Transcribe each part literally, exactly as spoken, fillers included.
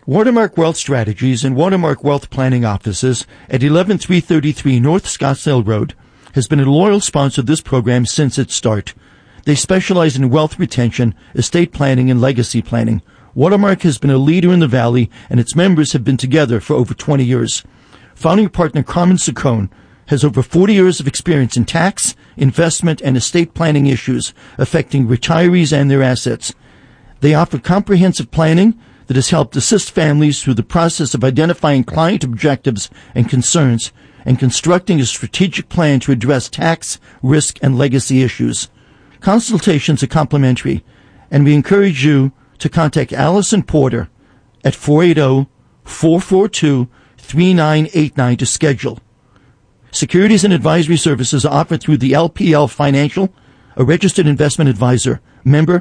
Watermark Wealth Strategies and Watermark Wealth Planning offices at eleven three thirty-three North Scottsdale Road has been a loyal sponsor of this program since its start. They specialize in wealth retention, estate planning, and legacy planning. Watermark has been a leader in the Valley, and its members have been together for over twenty years. Founding partner Carmen Saccone has over forty years of experience in tax, investment, and estate planning issues affecting retirees and their assets. They offer comprehensive planning that has helped assist families through the process of identifying client objectives and concerns and constructing a strategic plan to address tax, risk, and legacy issues. Consultations are complimentary, and we encourage you to contact Allison Porter at four eight zero, four four two, three nine eight nine to schedule. Securities and advisory services are offered through the L P L Financial, a registered investment advisor, member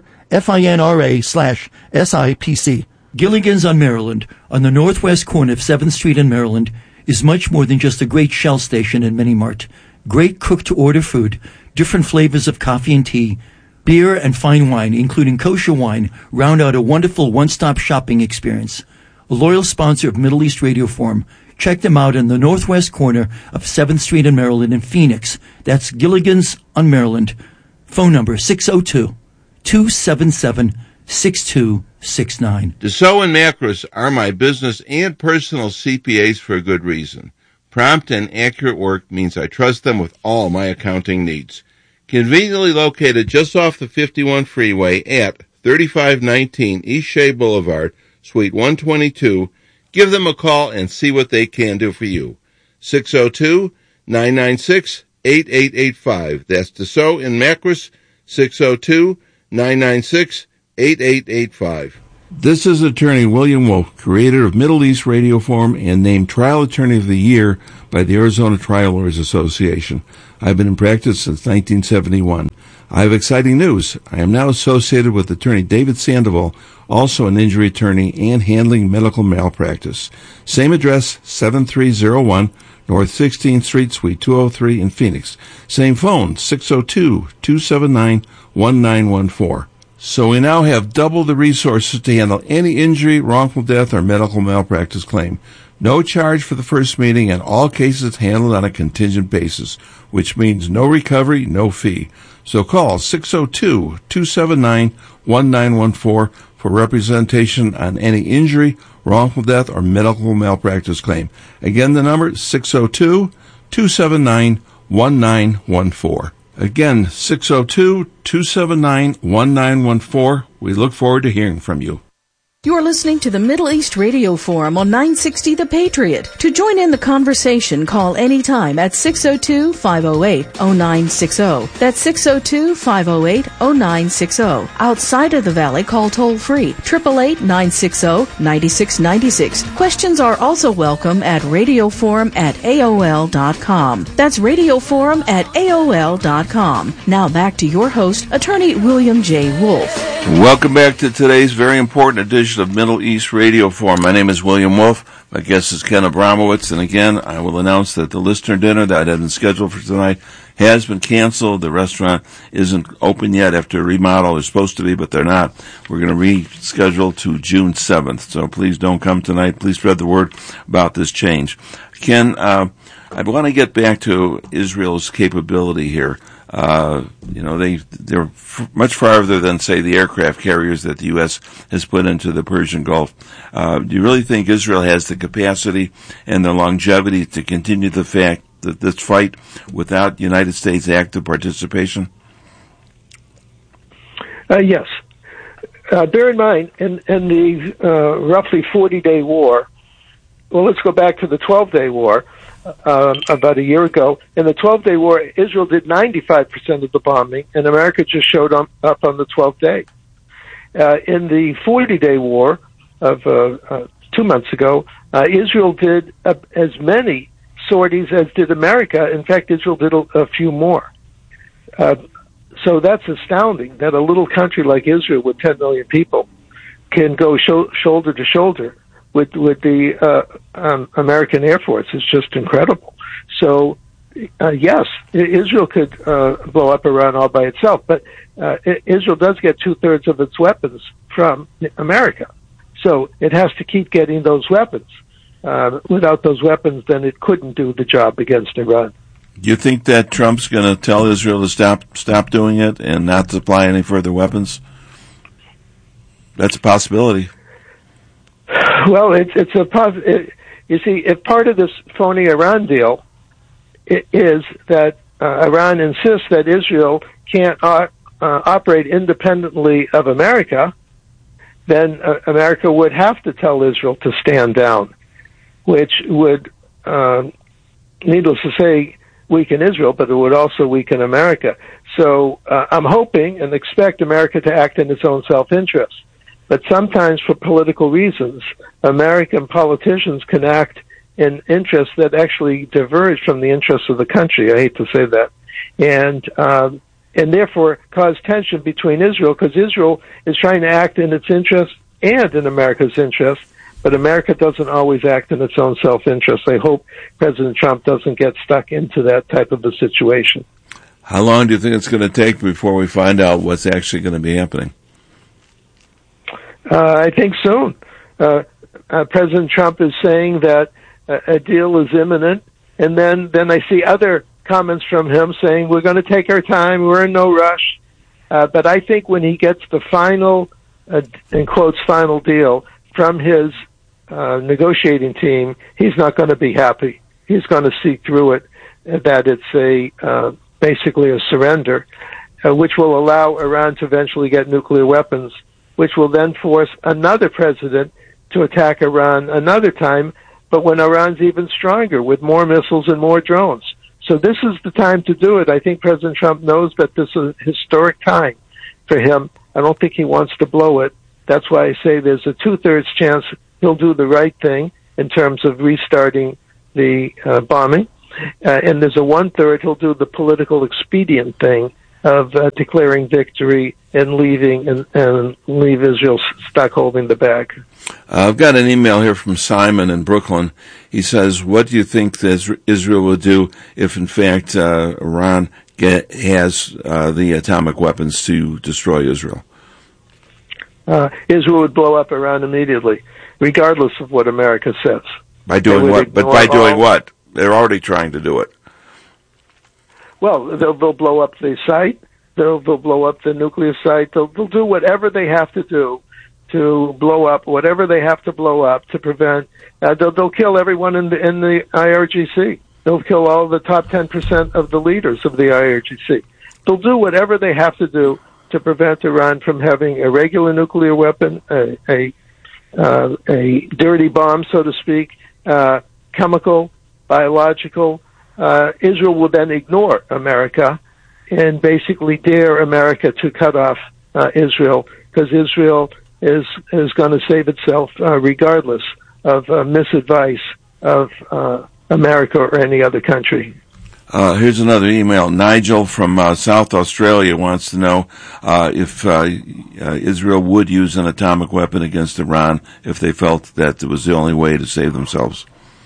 FINRA slash SIPC. Gilligan's on Maryland, on the northwest corner of seventh Street in Maryland, is much more than just a great Shell station and mini-mart. Great cook-to-order food, different flavors of coffee and tea, beer and fine wine, including kosher wine, round out a wonderful one-stop shopping experience. A loyal sponsor of Middle East Radio Forum. Check them out in the northwest corner of seventh Street in Maryland in Phoenix. That's Gilligan's on Maryland. Phone number six oh two, two seven seven, six two six nine. Dassault and Macros are my business and personal C P As for a good reason. Prompt and accurate work means I trust them with all my accounting needs. Conveniently located just off the fifty-one freeway at thirty-five nineteen East Shea Boulevard, Suite one twenty-two, give them a call and see what they can do for you. six oh two, nine nine six, eight eight eight five. That's Dassault and Macros, six oh two, nine nine six, eight eight eight five. This is attorney William Wolf, creator of Middle East Radio Forum and named Trial Attorney of the Year by the Arizona Trial Lawyers Association. I've been in practice since nineteen seventy-one. I have exciting news. I am now associated with attorney David Sandoval, also an injury attorney and handling medical malpractice. Same address, seven three oh one North sixteenth Street, Suite two oh three in Phoenix. Same phone, six oh two, two seven nine, one nine one four. So we now have double the resources to handle any injury, wrongful death, or medical malpractice claim. No charge for the first meeting, and all cases handled on a contingent basis, which means no recovery, no fee. So call six oh two, two seven nine, one nine one four for representation on any injury, wrongful death, or medical malpractice claim. Again, the number is six oh two, two seven nine, one nine one four. Again, six oh two, two seven nine, one nine one four. We look forward to hearing from you. You're listening to the Middle East Radio Forum on nine sixty The Patriot. To join in the conversation, call anytime at six oh two, five oh eight, oh nine six oh. That's six oh two, five oh eight, oh nine six oh. Outside of the Valley, call toll-free, eight eight eight, nine six oh, nine six nine six. Questions are also welcome at radioforum at A O L dot com. That's radioforum at A O L dot com. Now back to your host, attorney William J. Wolf. Welcome back to today's very important edition of Middle East Radio Forum. My name is William Wolf. My guest is Ken Abramowitz. And again, I will announce that the listener dinner that had been scheduled for tonight has been canceled. The restaurant isn't open yet after a remodel. They're supposed to be, but they're not. We're going to reschedule to June seventh. So please don't come tonight. Please spread the word about this change. Ken, uh, I want to get back to Israel's capability here. Uh, you know, they, they're f- much farther than, say, the aircraft carriers that the U S has put into the Persian Gulf. Uh, do you really think Israel has the capacity and the longevity to continue the fact that this fight without United States active participation? Uh, yes. Uh, bear in mind, in, in the uh, roughly forty-day war, well, let's go back to the twelve-day war. Um, about a year ago. In the twelve-day war, Israel did ninety-five percent of the bombing, and America just showed on, up on the twelfth day. Uh, in the forty-day war of uh, uh, two months ago, uh, Israel did uh, as many sorties as did America. In fact, Israel did a, a few more. Uh, so that's astounding that a little country like Israel with ten million people can go sho- shoulder to shoulder with with the uh, um, American Air Force. Is just incredible. So, uh, yes, Israel could uh, blow up Iran all by itself, but uh, Israel does get two-thirds of its weapons from America. So it has to keep getting those weapons. Uh, without those weapons, then it couldn't do the job against Iran. Do you think that Trump's going to tell Israel to stop stop doing it and not supply any further weapons? That's a possibility. Well, it's it's a pos- it, you see, if part of this phony Iran deal it is that uh, Iran insists that Israel can't uh, uh, operate independently of America, then uh, America would have to tell Israel to stand down, which would, uh, needless to say, weaken Israel, but it would also weaken America. So uh, I'm hoping and expect America to act in its own self-interest. But sometimes for political reasons, American politicians can act in interests that actually diverge from the interests of the country. I hate to say that. And, um, and therefore cause tension between Israel, because Israel is trying to act in its interest and in America's interest, but America doesn't always act in its own self-interest. I hope President Trump doesn't get stuck into that type of a situation. How long do you think it's going to take before we find out what's actually going to be happening? Uh, I think soon. Uh, uh, President Trump is saying that uh, a deal is imminent, and then, then I see other comments from him saying we're going to take our time, we're in no rush. Uh, but I think when he gets the final, uh, in quotes, final deal from his uh, negotiating team, he's not going to be happy. He's going to see through it that it's a uh, basically a surrender, uh, which will allow Iran to eventually get nuclear weapons, which will then force another president to attack Iran another time, but when Iran's even stronger with more missiles and more drones. So this is the time to do it. I think President Trump knows that this is a historic time for him. I don't think he wants to blow it. That's why I say there's a two-thirds chance he'll do the right thing in terms of restarting the uh, bombing, uh, and there's a one-third he'll do the political expedient thing of uh, declaring victory and leaving and, and leave Israel stuck holding the bag. Uh, I've got an email here from Simon in Brooklyn. He says, what do you think that Israel will do if, in fact, uh, Iran get, has uh, the atomic weapons to destroy Israel? Uh, Israel would blow up Iran immediately, regardless of what America says. By doing what? But by doing all, what? They're already trying to do it. Well, they'll, they'll blow up the site. They'll, they'll blow up the nuclear site. They'll, they'll do whatever they have to do to blow up whatever they have to blow up to prevent. Uh, they'll, they'll kill everyone in the in the I R G C. They'll kill all the top ten percent of the leaders of the I R G C. They'll do whatever they have to do to prevent Iran from having a regular nuclear weapon, a a, uh, a dirty bomb, so to speak, uh, chemical, biological. Uh, Israel will then ignore America and basically dare America to cut off uh, Israel, because Israel is is going to save itself uh, regardless of uh, misadvice of uh, America or any other country. Uh, here's another email. Nigel from uh, South Australia wants to know uh, if uh, uh, Israel would use an atomic weapon against Iran if they felt that it was the only way to save themselves.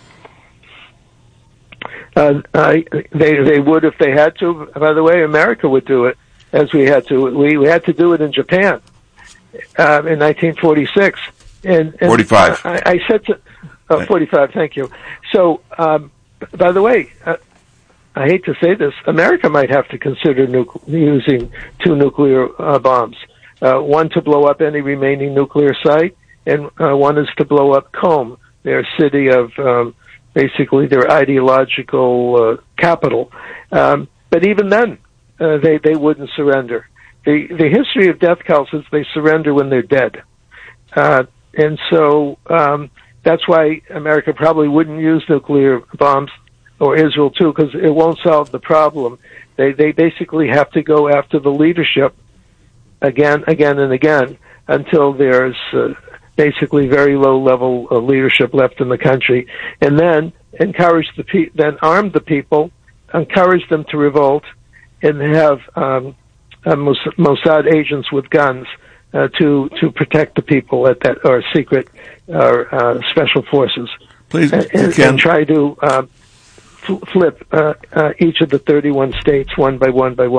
Uh, I, they they would if they had to. By the way, America would do it as we had to. We, we had to do it in Japan uh, in nineteen forty-six. And, and forty-five. I, I said to uh, forty-five. Thank you. So, um, by the way, uh, I hate to say this, America might have to consider nu- using two nuclear uh, bombs. Uh, one to blow up any remaining nuclear site, and uh, one is to blow up Qom, their city of. Um, basically their ideological uh, capital. Um, but even then, uh, they, they wouldn't surrender. The, the history of death cults is they surrender when they're dead. Uh, and so um, that's why America probably wouldn't use nuclear bombs, or Israel too, because it won't solve the problem. They, they basically have to go after the leadership again, again, and again until there's uh, basically very low-level uh, leadership left in the country, and then encourage the pe- then arm the people, encourage them to revolt, and have um, uh, Mossad agents with guns uh, to to protect the people at that, or secret or uh, special forces. Please, and, and, and try to uh, fl- flip uh, uh, each of the thirty-one states one by one by one.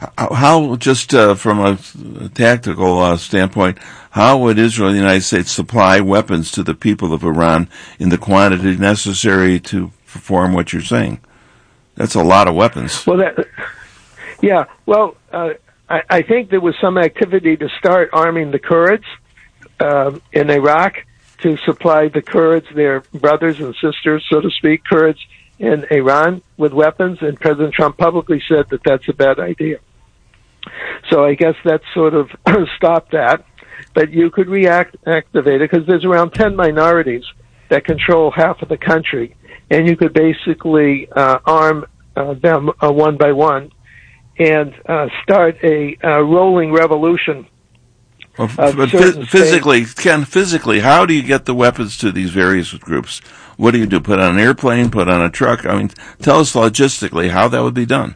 How, just uh, from a tactical uh, standpoint, how would Israel and the United States supply weapons to the people of Iran in the quantity necessary to perform what you're saying? That's a lot of weapons. Well, that, yeah. Well, uh, I, I think there was some activity to start arming the Kurds uh, in Iraq to supply the Kurds, their brothers and sisters, so to speak, Kurds in Iran with weapons, and President Trump publicly said that that's a bad idea. So I guess that sort of stopped that. But you could reactivate it because there's around ten minorities that control half of the country, and you could basically uh, arm uh, them uh, one by one and uh, start a uh, rolling revolution. Well, but phys- physically, Ken, physically, how do you get the weapons to these various groups? What do you do? Put on an airplane? Put on a truck? I mean, tell us logistically how that would be done.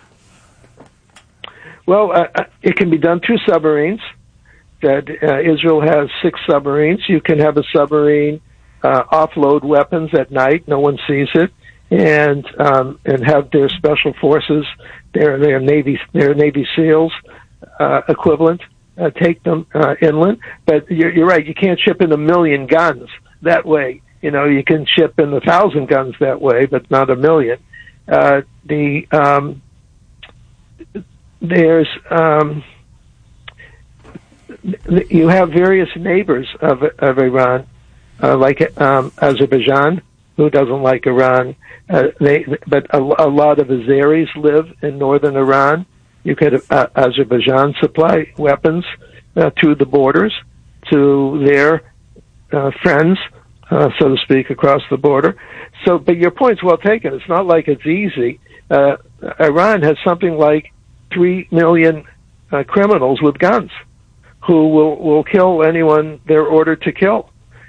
Well, uh, it can be done through submarines. That uh, Israel has six submarines. You can have a submarine uh, offload weapons at night; no one sees it, and um, and have their special forces, their their Navy their Navy SEALs uh, equivalent, uh, take them uh, inland. But you're, you're right; you can't ship in a million guns that way. You know, you can ship in a thousand guns that way, but not a million. Uh, the um, there's um, you have various neighbors of of Iran, uh, like um, Azerbaijan, who doesn't like Iran. Uh, they, but a, a lot of Azeris live in northern Iran. You could uh, Azerbaijan supply weapons uh, to the borders to their uh, friends, uh, so to speak, across the border. So, but your point's well taken. It's not like it's easy. Uh, Iran has something like three million uh, criminals with guns who will, will kill anyone they're ordered to kill.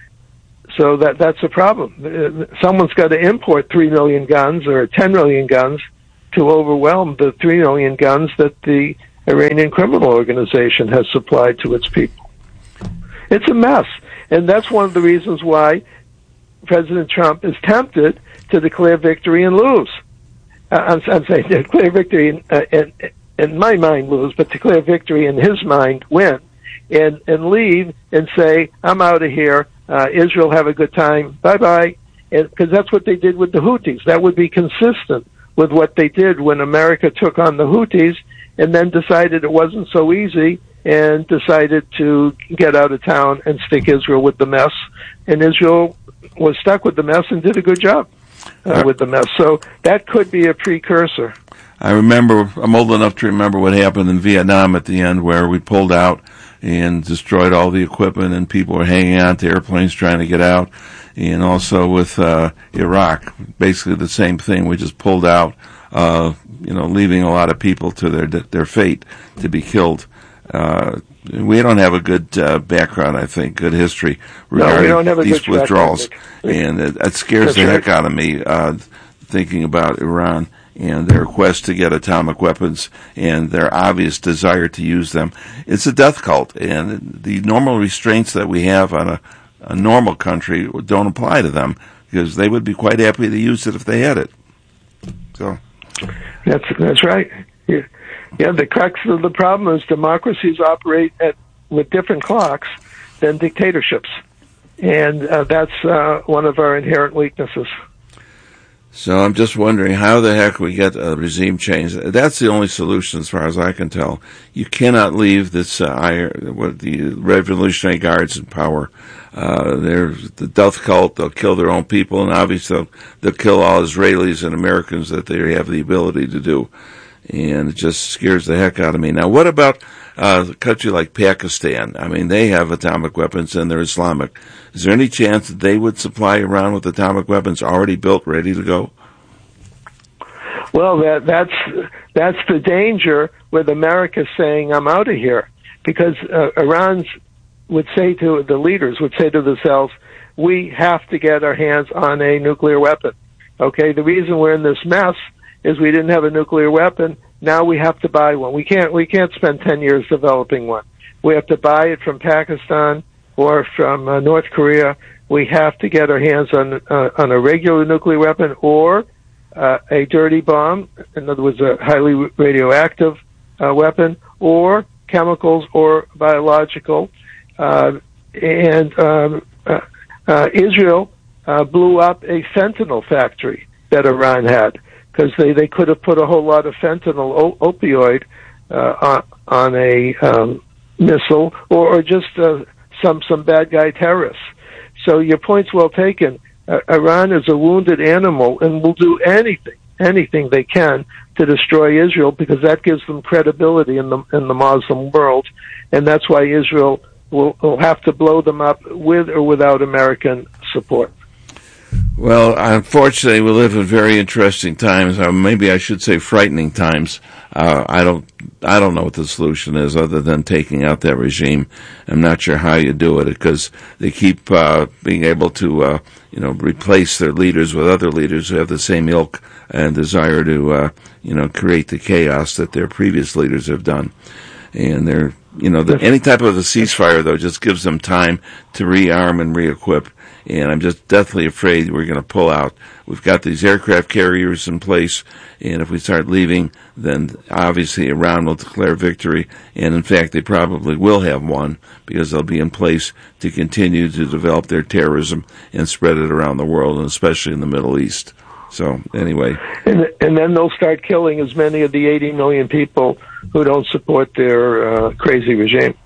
So that that's a problem. Someone's got to import three million guns or ten million guns to overwhelm the three million guns that the Iranian criminal organization has supplied to its people. It's a mess. And that's one of the reasons why President Trump is tempted to declare victory and lose. Uh, I'm, I'm saying declare victory in, uh, in, in my mind lose, but declare victory in his mind win. And, and leave and say, I'm out of here. Uh, Israel, have a good time. Bye-bye. Because that's what they did with the Houthis. That would be consistent with what they did when America took on the Houthis and then decided it wasn't so easy and decided to get out of town and stick Israel with the mess. And Israel was stuck with the mess and did a good job uh, with the mess. So that could be a precursor. I remember, I'm old enough to remember what happened in Vietnam at the end where we pulled out and destroyed all the equipment and people were hanging on to airplanes trying to get out. And also with uh, Iraq, basically the same thing. We just pulled out, uh, you know, leaving a lot of people to their their fate to be killed. Uh, we don't have a good uh, background, I think, good history regarding no, we don't have a these good withdrawals. And it, it scares That's the right. heck out of me uh, thinking about Iran and their quest to get atomic weapons and their obvious desire to use them. It's a death cult, and the normal restraints that we have on a, a normal country don't apply to them because they would be quite happy to use it if they had it. So, That's that's right. Yeah, yeah the crux of the problem is democracies operate at with different clocks than dictatorships, and uh, that's uh, one of our inherent weaknesses. So I'm just wondering how the heck we get a regime change. That's the only solution as far as I can tell. You cannot leave this uh, iron, what the Revolutionary Guards in power. Uh, they're the death cult. They'll kill their own people, and obviously they'll, they'll kill all Israelis and Americans that they have the ability to do. And it just scares the heck out of me. Now, what about uh, a country like Pakistan? I mean, they have atomic weapons and they're Islamic. Is there any chance that they would supply Iran with atomic weapons already built, ready to go? Well, that, that's that's the danger with America saying, I'm out of here. Because uh, Iran would say to, the leaders would say to themselves, we have to get our hands on a nuclear weapon. Okay, the reason we're in this mess is we didn't have a nuclear weapon. Now we have to buy one. We can't we can't spend ten years developing one. We have to buy it from Pakistan or from uh, North Korea. We have to get our hands on uh, on a regular nuclear weapon or uh, a dirty bomb, in other words, a highly radioactive uh, weapon, or chemicals, or biological. Uh, and um, uh, uh, Israel uh, blew up a fentanyl factory that Iran had, because they, they could have put a whole lot of fentanyl o- opioid uh, on, on a um, missile, or, or just uh, some some bad guy terrorists. So your point's well taken. Uh, Iran is a wounded animal and will do anything, anything they can to destroy Israel, because that gives them credibility in the in the Muslim world, and that's why Israel will, will have to blow them up with or without American support. Well, unfortunately, we live in very interesting times, or maybe I should say frightening times. Uh, I don't, I don't know what the solution is other than taking out that regime. I'm not sure how you do it, because they keep uh, being able to, uh, you know, replace their leaders with other leaders who have the same ilk and desire to, uh, you know, create the chaos that their previous leaders have done. And they're, you know, the, any type of a ceasefire, though, just gives them time to rearm and re-equip. And I'm just deathly afraid we're going to pull out. We've got these aircraft carriers in place, and if we start leaving, then obviously Iran will declare victory. And in fact, they probably will have one, because they'll be in place to continue to develop their terrorism and spread it around the world, and especially in the Middle East. So anyway. And, and then they'll start killing as many of the eighty million people who don't support their uh, crazy regime.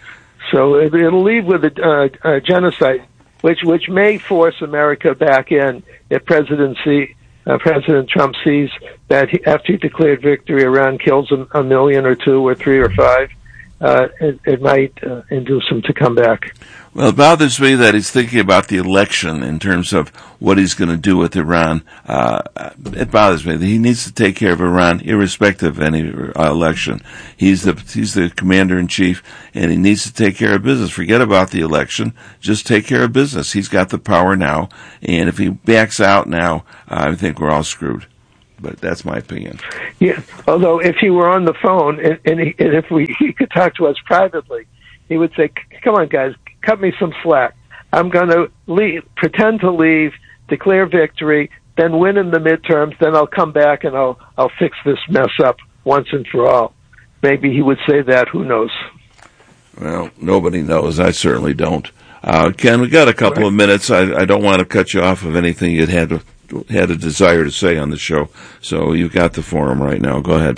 So it, it'll leave with a, uh, a genocide, which which may force America back in if President C, uh, President Trump sees that he, after he declared victory, Iran kills a, a million or two or three or five. Uh, it, it might uh, induce him to come back. Well, it bothers me that he's thinking about the election in terms of what he's going to do with Iran. Uh, it bothers me that he needs to take care of Iran irrespective of any uh, election. He's the, he's the commander-in-chief, and he needs to take care of business. Forget about the election. Just take care of business. He's got the power now, and if he backs out now, uh, I think we're all screwed. But that's my opinion. Yeah, although if he were on the phone and, and, he, and if we he could talk to us privately, he would say, "Come on, guys, cut me some slack. I'm going to leave, pretend to leave, declare victory, then win in the midterms. Then I'll come back and I'll I'll fix this mess up once and for all." Maybe he would say that. Who knows? Well, nobody knows. I certainly don't. Uh, Ken, we got a couple right. of minutes. I, I don't want to cut you off of anything you'd had to. had a desire to say on the show, so you've got the forum right now. Go ahead.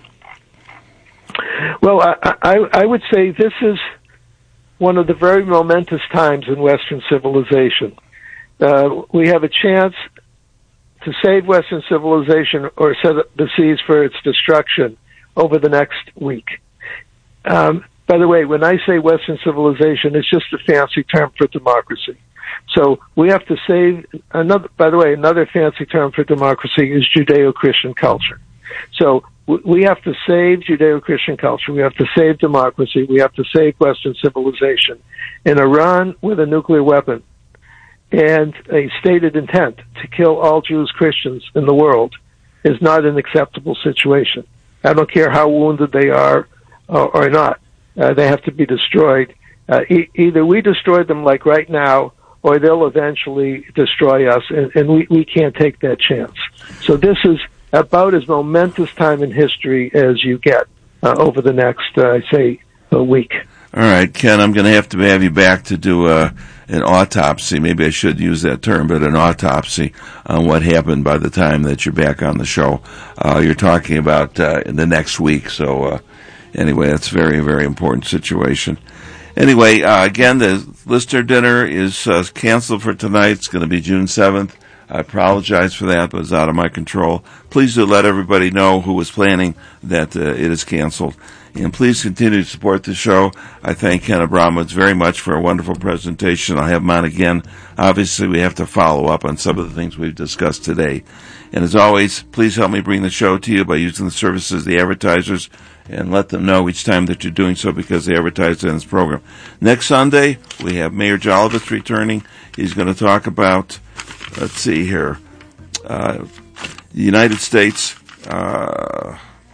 Well, I, I, I would say this is one of the very momentous times in Western civilization. Uh, we have a chance to save Western civilization or set the seas for its destruction over the next week. Um, by the way, when I say Western civilization, it's just a fancy term for democracy. So we have to save another, by the way, another fancy term for democracy is Judeo-Christian culture. So we have to save Judeo-Christian culture. We have to save democracy. We have to save Western civilization. And Iran with a nuclear weapon and a stated intent to kill all Jews, Christians in the world is not an acceptable situation. I don't care how wounded they are or, or not. Uh, they have to be destroyed. Uh, e- either we destroy them like right now, or they'll eventually destroy us, and, and we, we can't take that chance. So this is about as momentous time in history as you get uh, over the next, uh, I say, a week. All right, Ken, I'm going to have to have you back to do uh, an autopsy. Maybe I should use that term, but an autopsy on what happened by the time that you're back on the show. Uh, you're talking about uh, in the next week. So uh, anyway, that's a very, very important situation. Anyway, uh, again, the listener dinner is uh, canceled for tonight. It's going to be June seventh. I apologize for that, but it's out of my control. Please do let everybody know who was planning that uh, it is canceled. And please continue to support the show. I thank Ken Abramowitz very much for a wonderful presentation. I'll have him on again. Obviously, we have to follow up on some of the things we've discussed today. And as always, please help me bring the show to you by using the services of the advertisers, and let them know each time that you're doing so because they advertise in this program. Next Sunday, we have Mayor Jolovitz returning. He's going to talk about, let's see here, uh, the United States, uh,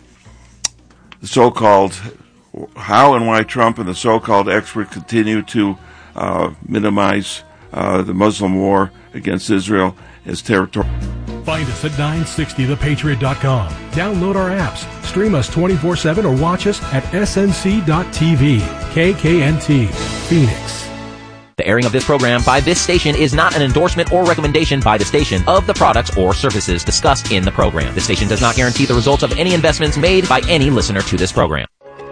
the so-called, how and why Trump and the so-called experts continue to uh, minimize uh, the Muslim war against Israel as territorial. Find us at nine sixty the patriot dot com. Download our apps, stream us twenty-four seven, or watch us at S N C dot T V. K K N T, Phoenix. The airing of this program by this station is not an endorsement or recommendation by the station of the products or services discussed in the program. The station does not guarantee the results of any investments made by any listener to this program.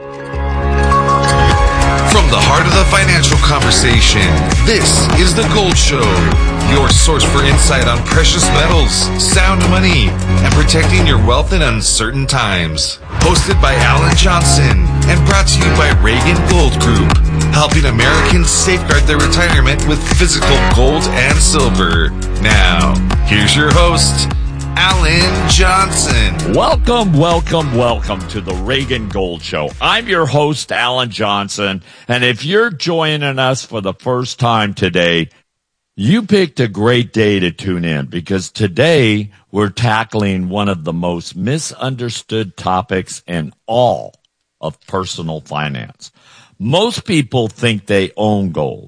From the heart of the financial conversation, this is The Gold Show, your source for insight on precious metals, sound money, and protecting your wealth in uncertain times. Hosted by Alan Johnson and brought to you by Reagan Gold Group, helping Americans safeguard their retirement with physical gold and silver. Now, here's your host, Alan Johnson. Welcome, welcome, welcome to the Reagan Gold Show. I'm your host, Alan Johnson, and if you're joining us for the first time today, you picked a great day to tune in, because today we're tackling one of the most misunderstood topics in all of personal finance. Most people think they own gold.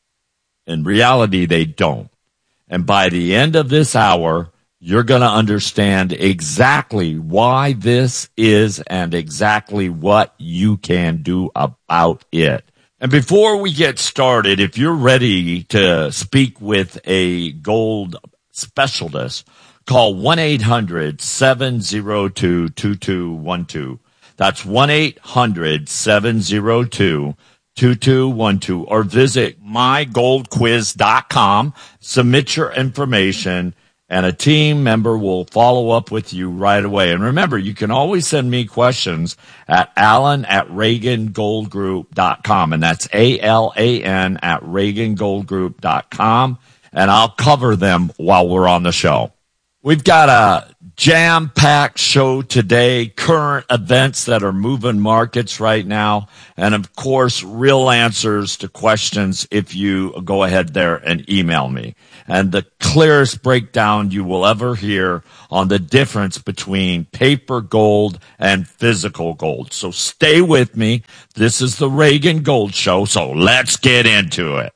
In reality, they don't. And by the end of this hour, you're going to understand exactly why this is and exactly what you can do about it. And before we get started, if you're ready to speak with a gold specialist, call one eight hundred seven oh two two two one two. That's one eight hundred seven oh two two two one two, or visit my gold quiz dot com, submit your information, and a team member will follow up with you right away. And remember, you can always send me questions at Alan at Reagan Gold Group dot com. And that's A L A N at Reagan Gold Group dot com. And I'll cover them while we're on the show. We've got a jam-packed show today, current events that are moving markets right now, and of course, real answers to questions if you go ahead there and email me. And the clearest breakdown you will ever hear on the difference between paper gold and physical gold. So stay with me. This is the Reagan Gold Show, so let's get into it.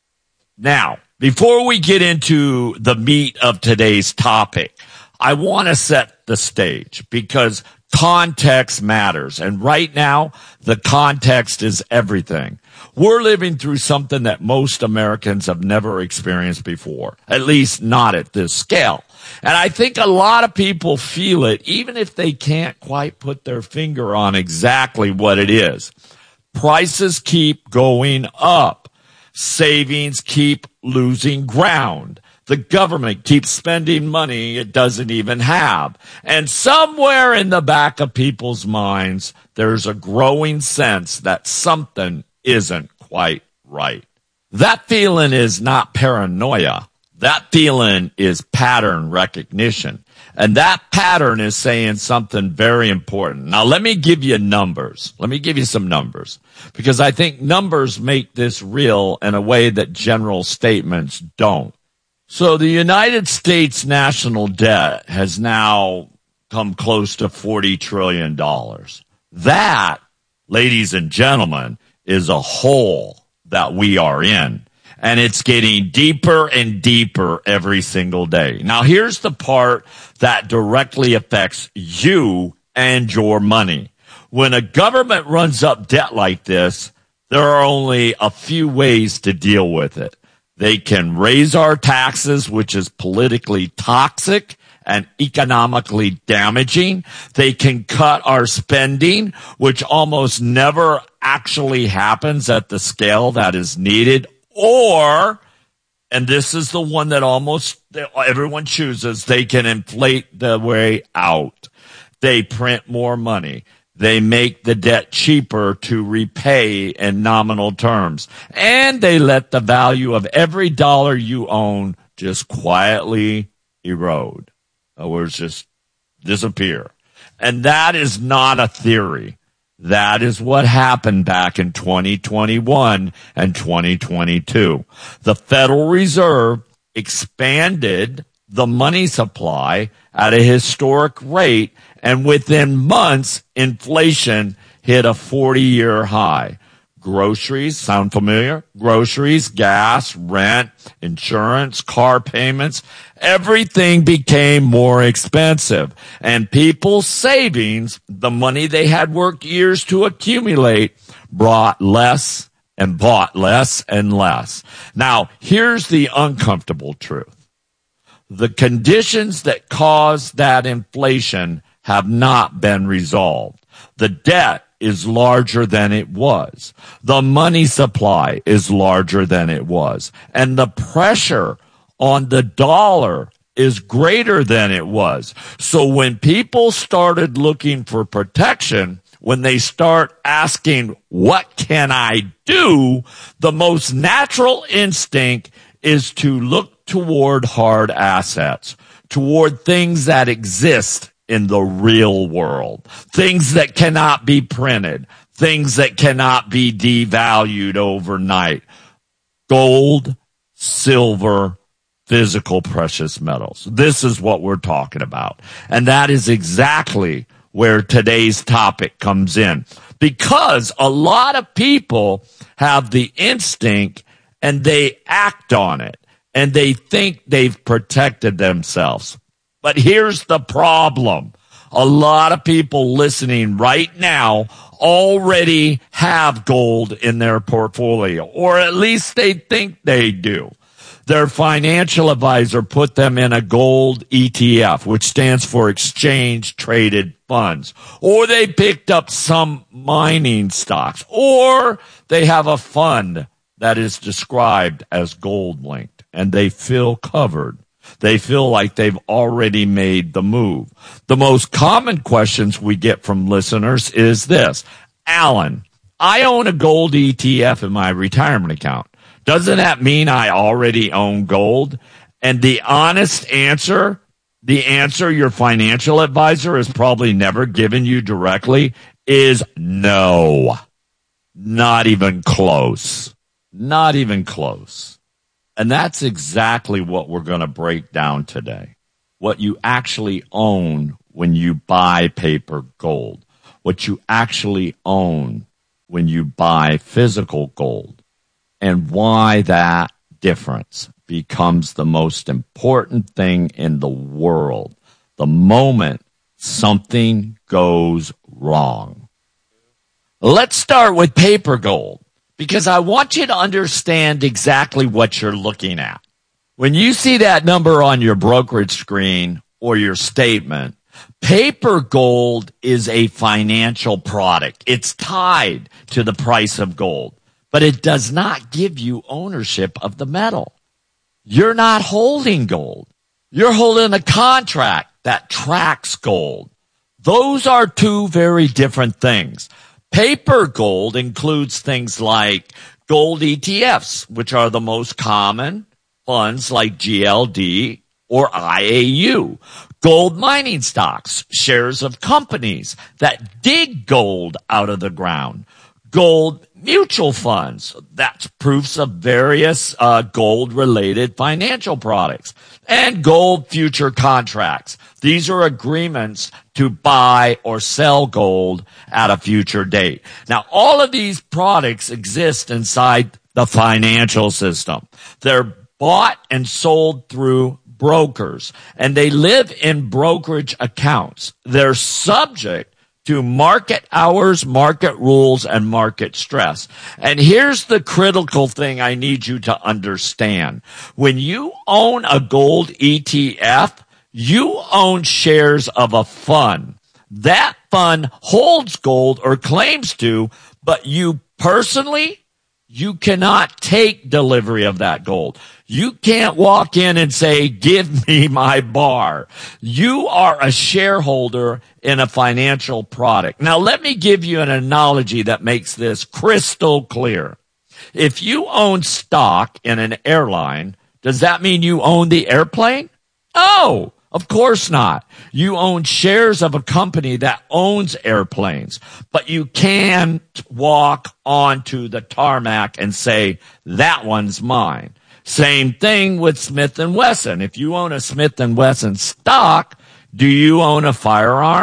Now, before we get into the meat of today's topic, I want to set the stage, because context matters. And right now, the context is everything. We're living through something that most Americans have never experienced before, at least not at this scale. And I think a lot of people feel it, even if they can't quite put their finger on exactly what it is. Prices keep going up. Savings keep losing ground. The government keeps spending money it doesn't even have. And somewhere in the back of people's minds, there's a growing sense that something isn't quite right. That feeling is not paranoia. That feeling is pattern recognition. And that pattern is saying something very important. Now, let me give you numbers. Let me give you some numbers, because I think numbers make this real in a way that general statements don't. So the United States national debt has now come close to forty trillion dollars. That, ladies and gentlemen, is a hole that we are in. And it's getting deeper and deeper every single day. Now, here's the part that directly affects you and your money. When a government runs up debt like this, there are only a few ways to deal with it. They can raise our taxes, which is politically toxic and economically damaging. They can cut our spending, which almost never actually happens at the scale that is needed. Or, and this is the one that almost everyone chooses, they can inflate the way out. They print more money. They make the debt cheaper to repay in nominal terms. And they let the value of every dollar you own just quietly erode. In other words, just disappear. And that is not a theory. That is what happened back in twenty twenty-one and twenty twenty-two. The Federal Reserve expanded the money supply at a historic rate, and within months, inflation hit a forty-year high. Groceries, sound familiar? Groceries, gas, rent, insurance, car payments, everything became more expensive. And people's savings, the money they had worked years to accumulate, brought less and bought less and less. Now, here's the uncomfortable truth. The conditions that caused that inflation have not been resolved. The debt is larger than it was. The money supply is larger than it was. And the pressure on the dollar is greater than it was. So when people started looking for protection, when they start asking, what can I do? The most natural instinct is to look toward hard assets, toward things that exist in the real world, things that cannot be printed, things that cannot be devalued overnight. Gold, silver, physical precious metals. This is what we're talking about. And that is exactly where today's topic comes in. Because a lot of people have the instinct and they act on it and they think they've protected themselves. But here's the problem. A lot of people listening right now already have gold in their portfolio, or at least they think they do. Their financial advisor put them in a gold E T F, which stands for exchange traded funds, or they picked up some mining stocks, or they have a fund that is described as gold linked, and they feel covered. They feel like they've already made the move. The most common questions we get from listeners is this: Alan, I own a gold E T F in my retirement account. Doesn't that mean I already own gold? And the honest answer, the answer your financial advisor has probably never given you directly, is no. Not even close. Not even close. And that's exactly what we're going to break down today. What you actually own when you buy paper gold. What you actually own when you buy physical gold. And why that difference becomes the most important thing in the world the moment something goes wrong. Let's start with paper gold, because I want you to understand exactly what you're looking at. When you see that number on your brokerage screen or your statement, paper gold is a financial product. It's tied to the price of gold, but it does not give you ownership of the metal. You're not holding gold. You're holding a contract that tracks gold. Those are two very different things. Paper gold includes things like gold E T Fs, which are the most common funds like G L D or I A U. Gold mining stocks, shares of companies that dig gold out of the ground. Gold mutual funds, that's proofs of various uh, gold-related financial products. And gold future contracts. These are agreements to buy or sell gold at a future date. Now, all of these products exist inside the financial system. They're bought and sold through brokers, and they live in brokerage accounts. They're subject to market hours, market rules, and market stress. And here's the critical thing I need you to understand. When you own a gold E T F, you own shares of a fund. That fund holds gold or claims to, but you personally, you cannot take delivery of that gold. You can't walk in and say, give me my bar. You are a shareholder in a financial product. Now, let me give you an analogy that makes this crystal clear. If you own stock in an airline, does that mean you own the airplane? No, of course not. You own shares of a company that owns airplanes, but you can't walk onto the tarmac and say, that one's mine. Same thing with Smith and Wesson. If you own a Smith and Wesson stock, do you own a firearm?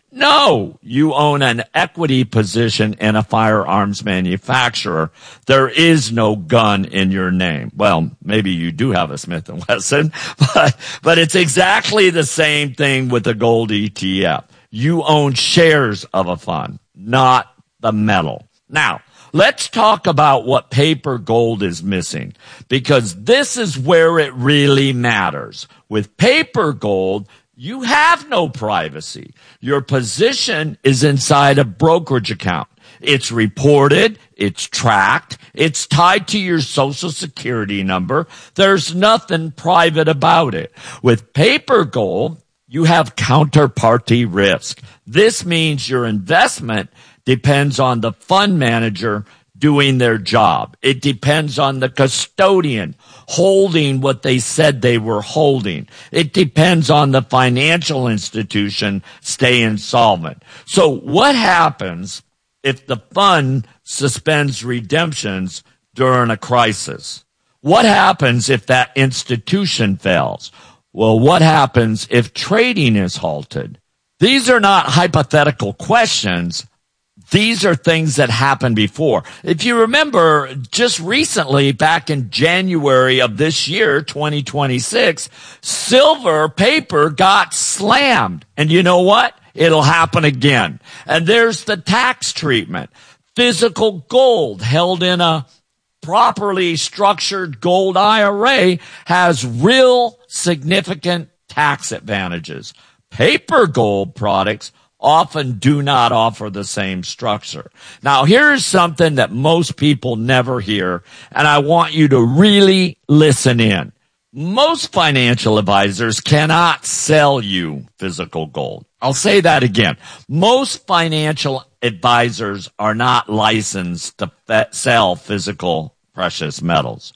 No, you own an equity position in a firearms manufacturer. There is no gun in your name. Well, maybe you do have a Smith and Wesson, but, but it's exactly the same thing with the gold E T F. You own shares of a fund, not the metal. Now, let's talk about what paper gold is missing, because this is where it really matters. With paper gold, you have no privacy. Your position is inside a brokerage account. It's reported, it's tracked, it's tied to your social security number. There's nothing private about it. With paper gold, you have counterparty risk. This means your investment depends on the fund manager doing their job. It depends on the custodian holding what they said they were holding. It depends on the financial institution staying solvent. So what happens if the fund suspends redemptions during a crisis? What happens if that institution fails? Well, what happens if trading is halted? These are not hypothetical questions. These are things that happened before. If you remember, just recently, back in January of this year, twenty twenty-six, silver paper got slammed. And you know what? It'll happen again. And there's the tax treatment. Physical gold held in a properly structured gold I R A has real significant tax advantages. Paper gold products often do not offer the same structure. Now, here's something that most people never hear, and I want you to really listen in. Most financial advisors cannot sell you physical gold. I'll say that again. Most financial advisors are not licensed to fe- sell physical precious metals.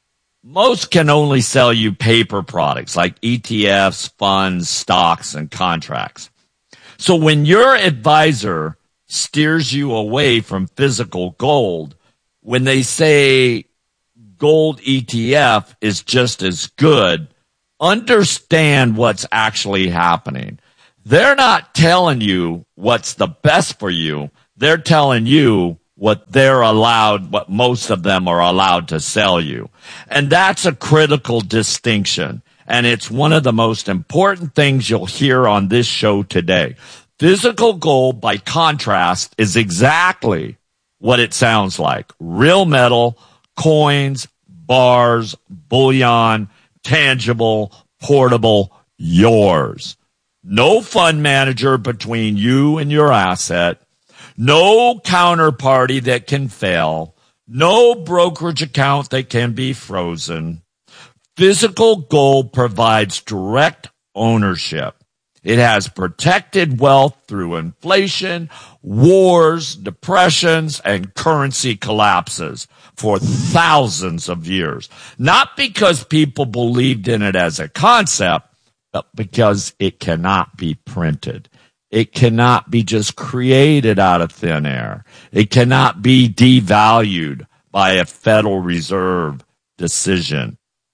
Most can only sell you paper products like E T Fs, funds, stocks, and contracts. So when your advisor steers you away from physical gold, when they say gold E T F is just as good, understand what's actually happening. They're not telling you what's the best for you. They're telling you what they're allowed, what most of them are allowed to sell you. And that's a critical distinction. And it's one of the most important things you'll hear on this show today. Physical gold, by contrast, is exactly what it sounds like. Real metal, coins, bars, bullion, tangible, portable, yours. No fund manager between you and your asset. No counterparty that can fail. No brokerage account that can be frozen. Physical gold provides direct ownership. It has protected wealth through inflation, wars, depressions, and currency collapses for thousands of years. Not because people believed in it as a concept, but because it cannot be printed. It cannot be just created out of thin air. It cannot be devalued by a Federal Reserve decision.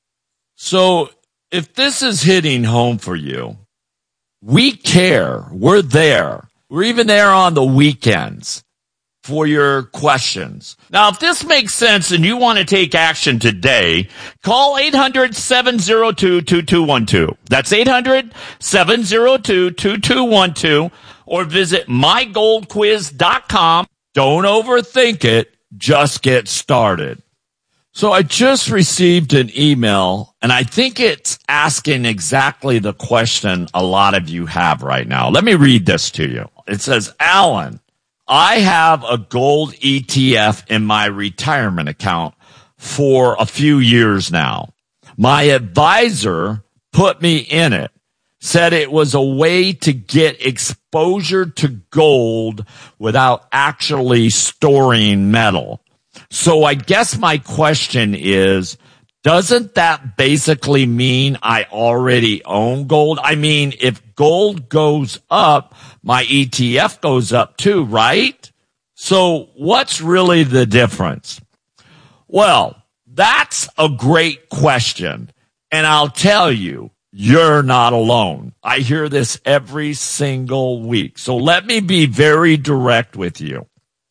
So if this is hitting home for you, we care. We're there. We're even there on the weekends for your questions. Now, if this makes sense and you want to take action today, call eight hundred, seven oh two, two two one two. That's eight hundred, seven oh two, two two one two, or visit my gold quiz dot com. Don't overthink it. Just get started. So I just received an email, and I think it's asking exactly the question a lot of you have right now. Let me read this to you. It says, Alan, I have a gold E T F in my retirement account for a few years now. My advisor put me in it, said it was a way to get exposure to gold without actually storing metal. So I guess my question is, doesn't that basically mean I already own gold? I mean, if gold goes up, my E T F goes up too, right? So what's really the difference? Well, that's a great question. And I'll tell you, you're not alone. I hear this every single week. So let me be very direct with you.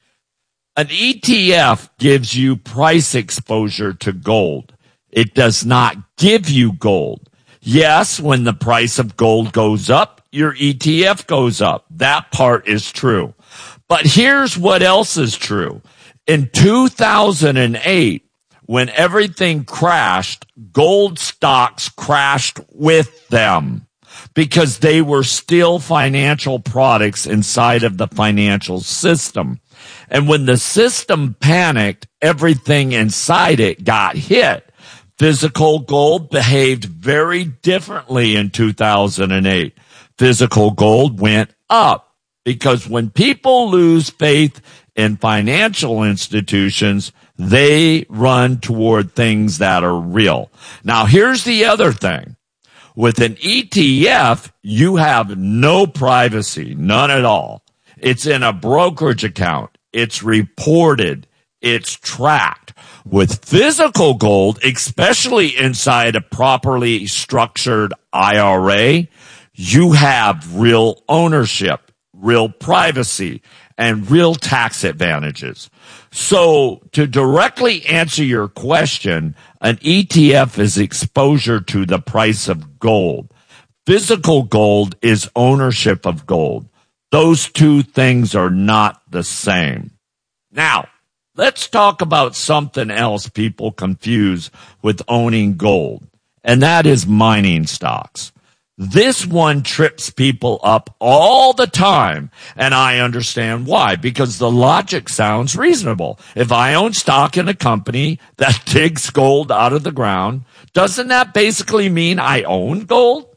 An E T F gives you price exposure to gold. It does not give you gold. Yes, when the price of gold goes up, your E T F goes up. That part is true. But here's what else is true. In two thousand eight, when everything crashed, gold stocks crashed with them because they were still financial products inside of the financial system. And when the system panicked, everything inside it got hit. Physical gold behaved very differently in two thousand eight. Physical gold went up because when people lose faith in financial institutions, they run toward things that are real. Now, here's the other thing. With an E T F, you have no privacy, none at all. It's in a brokerage account. It's reported. It's tracked. With physical gold, especially inside a properly structured I R A, you have real ownership, real privacy, and real tax advantages. So to directly answer your question, an E T F is exposure to the price of gold. Physical gold is ownership of gold. Those two things are not the same. Now, let's talk about something else people confuse with owning gold, and that is mining stocks. This one trips people up all the time, and I understand why, because the logic sounds reasonable. If I own stock in a company that digs gold out of the ground, doesn't that basically mean I own gold?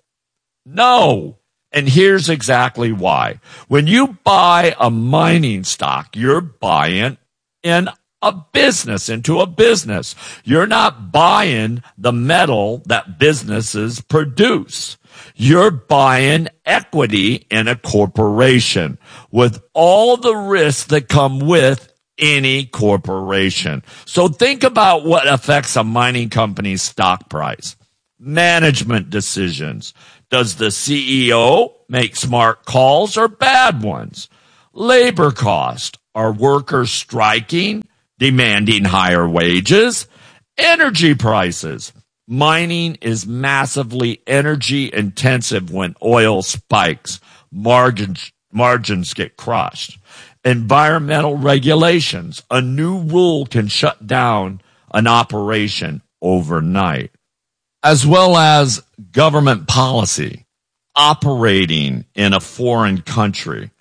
No. And here's exactly why. When you buy a mining stock, you're buying in a business, into a business. You're not buying the metal that businesses produce. You're buying equity in a corporation with all the risks that come with any corporation. So think about what affects a mining company's stock price. Management decisions. Does the C E O make smart calls or bad ones? Labor cost. Are workers striking, demanding higher wages? Energy prices. Mining is massively energy intensive. When oil spikes, margins, margins get crushed. Environmental regulations. A new rule can shut down an operation overnight. As well as government policy. Operating in a foreign country.